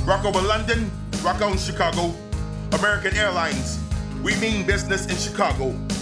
Rock over London, rock on Chicago. American Airlines, we mean business in Chicago.